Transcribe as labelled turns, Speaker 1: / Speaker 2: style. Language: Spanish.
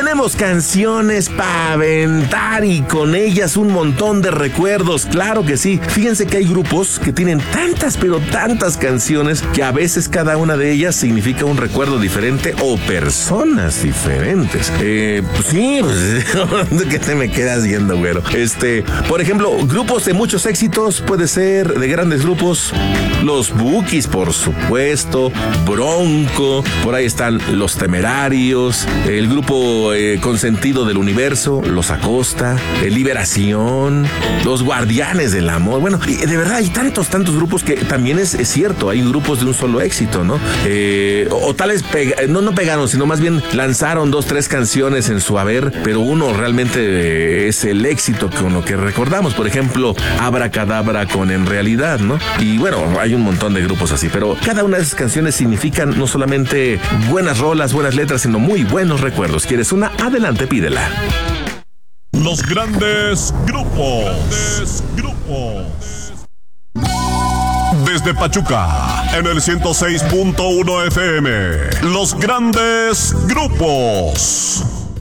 Speaker 1: Tenemos canciones para aventar y con ellas un montón de recuerdos, claro que sí. Fíjense que hay grupos que tienen tantas, pero tantas canciones que a veces cada una de ellas significa un recuerdo diferente o personas diferentes. Pues sí, pues, ¿qué te me quedas viendo, güero? Por ejemplo, grupos de muchos éxitos, puede ser de grandes grupos, los Bukis, por supuesto, Bronco, por ahí están los Temerarios, el grupo consentido del universo, los Acosta, Liberación, los Guardianes del Amor. Bueno, de verdad hay tantos grupos que también es cierto, hay grupos de un solo éxito, ¿no? O tal vez no pegaron, sino más bien lanzaron 2, 3 canciones en su haber, pero uno realmente es el éxito con lo que recordamos. Por ejemplo, Abracadabra con En Realidad, ¿no? Y bueno, hay un montón de grupos así, pero cada una de esas canciones significan no solamente buenas rolas, buenas letras, sino muy buenos recuerdos. ¿Quieres una? Adelante, pídela.
Speaker 2: Los grandes grupos. Desde Pachuca, en el 106.1 FM. Los grandes grupos.